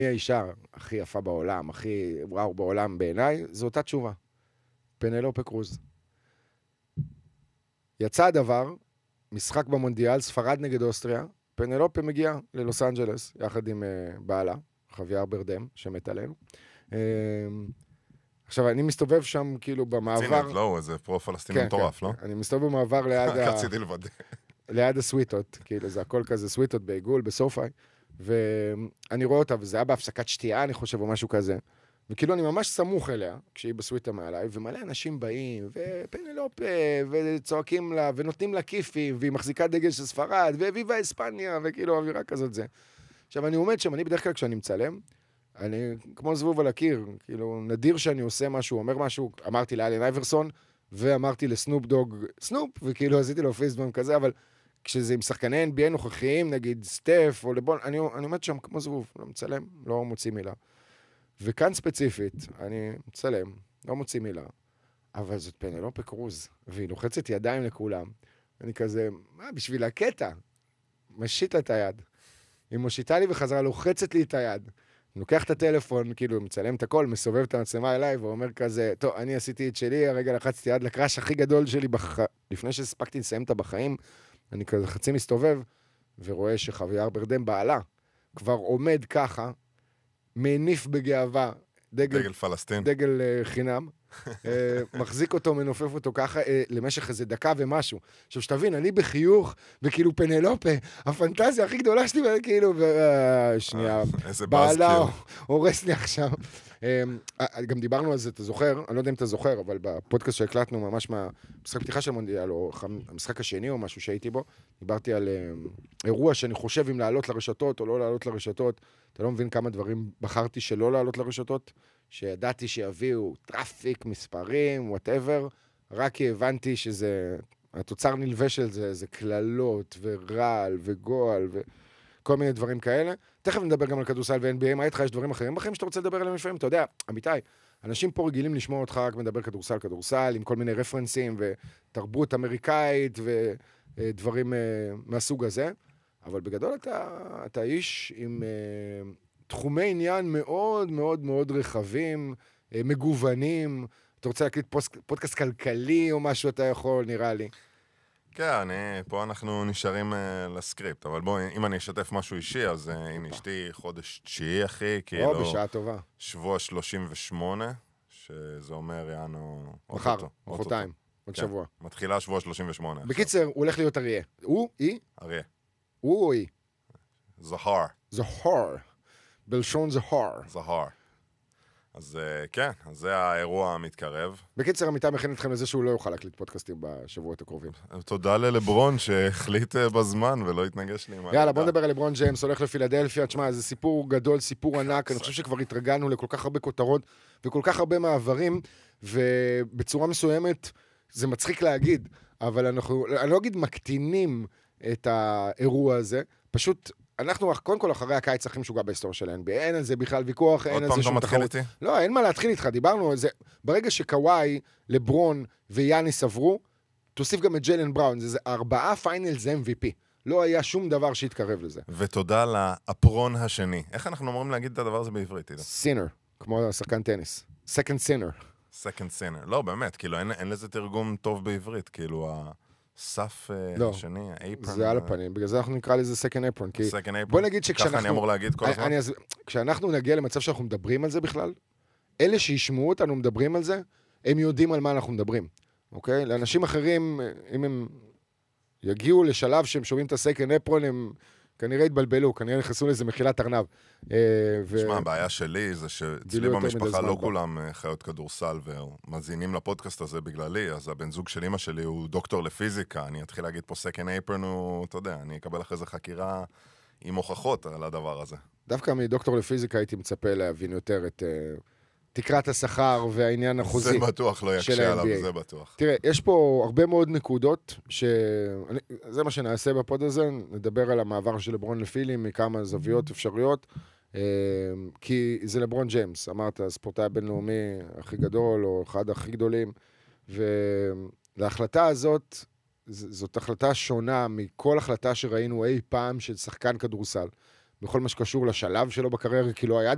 מי האישה הכי יפה בעולם, הכי וואו בעולם בעיניי, זו אותה תשובה. פנלופה קרוז. יצא הדבר, משחק במונדיאל, ספרד נגד אוסטריה, פנלופה מגיעה ללוס אנג'לס, יחד עם בעלה, חוויאר ברדם, שמת עלינו. עכשיו, אני מסתובב שם כאילו במעבר... צינט, לא, איזה פרו-פלסטיני מטורף, לא? אני מסתובב במעבר רציתי לוודא. ליד הסוויטות, כאילו זה הכל כזה סוויטות בעיגול, בסופאי, ואני רואה אותה, וזה היה בהפסקת שתייה, אני חושב, או משהו כזה, וכאילו אני ממש סמוך אליה, כשהיא בסוויטה מעליי, ומלא אנשים באים, ופנלופה, וצועקים לה, ונותנים לה כיפים, והיא מחזיקה דגל של ספרד, וויבה אספניה, וכאילו אווירה כזאת זה. עכשיו, אני עומד שם, אני בדרך כלל כשאני מצלם, אני כמו זבוב על הקיר, כאילו, נדיר שאני עושה משהו, אומר משהו, אמרתי לאלן אייברסון, ואמרתי לסנופ דוג, סנופ, וכאילו עשיתי לו פייסבום כזה, אבל כשזה עם שחקני NBA נוכחיים, נגיד סטף או לבון, אני עומד שם כמו זבוב, לא מצלם, לא מוציא מילה. וכאן ספציפית, אני מצלם, לא מוציא מילה, אבל זאת פנלופה קרוז, והיא לוחצת ידיים לכולם. אני כזה, מה, בשביל הקטע? משיט לה את היד. היא מושיטה לי וחזרה, לוחצת לי את היד. אני לוקח את הטלפון, כאילו, מצלם את הכל, מסובב את המצלמה אליי, ואומר כזה, טוב, אני עשיתי את שלי, הרגע לחצתי יד לקראש הכי גדול שלי, לפני שהספקתי לסיים את הבחיים, אני כזה חצי מסתובב, ורואה שחוויאר ברדם בעלה, כבר עומד ככה, מניף בגאווה, דגל פלסטין. דגל חינם, מחזיק אותו, מנופף אותו ככה, למשך איזה דקה ומשהו. עכשיו, שתבין, אני בחיוך, וכאילו פנלופה, הפנטזיה הכי גדולה שלי, כאילו, שנייה, בעלה הורס לי עכשיו. גם דיברנו על זה, אתה זוכר, אני לא יודע אם אתה זוכר, אבל בפודקאסט שהקלטנו ממש מהמשחק פתיחה של מונדיאל, או המשחק השני או משהו שהייתי בו, דיברתי על אירוע שאני חושב אם לעלות לרשתות או לא לעלות לרשתות, אתה לא מבין כמה דברים בחרתי שלא לעלות לרשתות, שידעתי שיביאו טראפיק, מספרים, whatever, רק כי הבנתי שזה, התוצר נלווה של זה, זה כללות ורעל וגועל וכל מיני דברים כאלה. תכף נדבר גם על כדורסל ו-NBA, מה איתך? יש דברים אחרים בחיים שאתה רוצה לדבר עליהם לפעמים? אתה יודע, אמיתי, אנשים פה רגילים לשמוע אותך רק מדבר כדורסל, עם כל מיני רפרנסים ותרבות אמריקאית ודברים מהסוג הזה, אבל בגדול אתה איש עם תחומי עניין מאוד מאוד מאוד רחבים, מגוונים. אתה רוצה להקליט פודקאסט כלכלי או משהו, אתה יכול, נראה לי. כן, פה אנחנו נשארים לסקריפט, אבל בואי, אם אני אשתף משהו אישי, אז עם אשתי חודש 9, אחי, כאילו... בשעה טובה. שבוע 38, שזה אומר, יענו... מחר, מחרתיים, עוד שבוע. מתחילה שבוע 38. בקיצר, הוא הולך להיות אריה. הוא? היא? אריה. הוא או היא? זהר. זהר. בלשון זהר. זהר. אז כן, אז זה האירוע המתקרב. בקיצר, אמיתי מכין אתכם לזה שהוא לא יוכל להקליט פודקאסטים בשבועות הקרובים. תודה ללברון שהחליט בזמן ולא התנגש לי. יאללה, בוא נדבר על לברון ג'יימס, הולך לפילדלפיה. תשמע, זה סיפור גדול, סיפור ענק. אני חושב שכבר התרגלנו לכל כך הרבה כותרות וכל כך הרבה מעברים, ובצורה מסוימת זה מצחיק להגיד, אבל אני לא אגיד מקטינים את האירוע הזה, פשוט... אנחנו, קודם כל, אחרי הקיץ הכי משוגע בהיסטוריה של ה-NBA. אין על זה בכלל ויכוח, אין על זה שום תחרות. לא, אין מה להתחיל איתך, דיברנו על זה. ברגע שקוואי, לברון ויאניס עברו, תוסיף גם את ג'יילן בראון. זה 4 פיינלס MVP. לא היה שום דבר שהתקרב לזה. ותודה לאפרון השני. איך אנחנו אמורים להגיד את הדבר הזה בעברית? סינר, כמו שחקן טניס. Second sinner. Second sinner. לא, באמת, כאילו, אין לזה תרגום טוב בעברית. כאילו, סף השני, האפרון. זה על הפנים, בגלל זה אנחנו נקרא לזה סקנד אפרון. בוא נגיד ככה אני אמור להגיד כל הזמן. כשאנחנו נגיע למצב שאנחנו מדברים על זה בכלל, אלה שישמעו אותנו מדברים על זה, הם יודעים על מה אנחנו מדברים. אוקיי? לאנשים אחרים, אם הם יגיעו לשלב שהם שומעים את הסקנד אפרון, הם כנראה התבלבלו, כנראה נכנסו לאיזה מחילת ארנב. תשמע, הבעיה שלי זה שאצלי במשפחה לא כולם חיות כדורסל ומזינים לפודקאסט הזה בגללי, אז הבן זוג של אמא שלי הוא דוקטור לפיזיקה, אני אתחיל להגיד פה סקנד אפרון, אתה יודע, אני אקבל אחרי זה חקירה עם הוכחות על הדבר הזה. דווקא מדוקטור לפיזיקה הייתי מצפה להבין יותר את תקרת השכר והעניין החוזי של ה-NBA. זה בטוח לא יקשה עליו, זה בטוח. תראה, יש פה הרבה מאוד נקודות, זה מה שנעשה בפוד הזה, נדבר על המעבר של לברון לפילי מכמה זוויות אפשריות, כי זה לברון ג'יימס, אמרת, הספורטאי הבינלאומי הכי גדול, או אחד הכי גדולים, ולהחלטה הזאת, זאת החלטה שונה מכל החלטה שראינו אי פעם של שחקן כדורסל, בכל מה שקשור לשלב שלו בקריירה, כי לא היה